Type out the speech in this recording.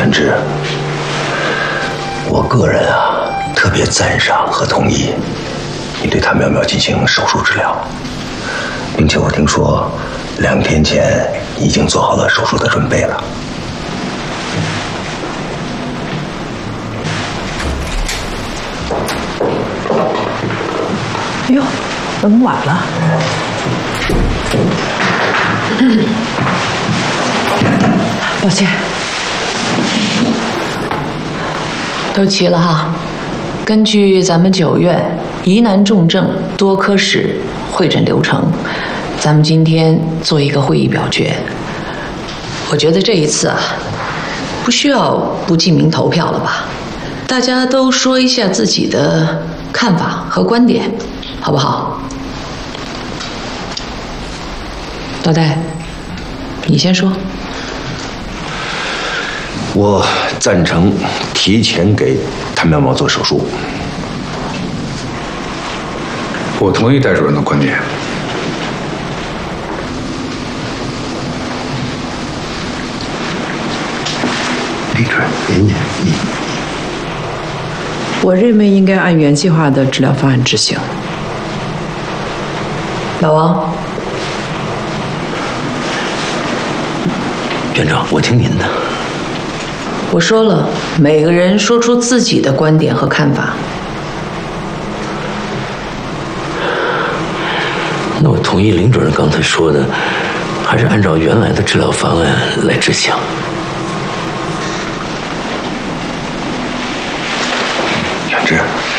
全志，我个人啊特别赞赏和同意你对谭淼淼进行手术治疗，并且我听说2天前已经做好了手术的准备了。 哎呦，等晚了。抱歉。 都齐了哈。根据咱们9院疑难重症多科室会诊流程，咱们今天做一个会议表决。我觉得这一次啊，不需要不记名投票了吧？大家都说一下自己的看法和观点，好不好？老戴，你先说。 我赞成提前给谭淼淼做手术。 我同意戴主任的观点。 李主任，您。 我认为应该按原计划的治疗方案执行。 老王。 院长，我听您的。 我说了，每个人说出自己的观点和看法。 那我同意林主任刚才说的，还是按照原来的治疗方案来执行。 全志。